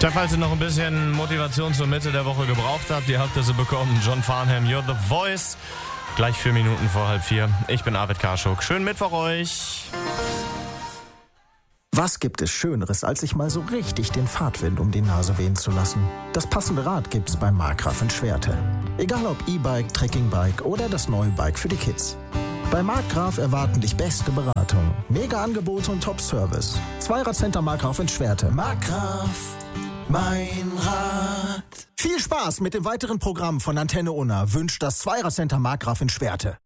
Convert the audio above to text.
Tja, falls ihr noch ein bisschen Motivation zur Mitte der Woche gebraucht habt, ihr habt sie bekommen. John Farnham, You're the Voice. Gleich 4 Minuten vor 3:30. Ich bin Arvid Karschuk. Schönen Mittwoch euch. Was gibt es Schöneres, als sich mal so richtig den Fahrtwind um die Nase wehen zu lassen? Das passende Rad gibt's bei Markgraf in Schwerte. Egal ob E-Bike, Trekkingbike oder das neue Bike für die Kids. Bei Markgraf erwarten dich beste Beratung, mega Angebote und Top-Service. Zweirad-Center Markgraf in Schwerte. Markgraf, mein Rad. Viel Spaß mit dem weiteren Programm von Antenne Unna wünscht das Zweirad-Center Markgraf in Schwerte.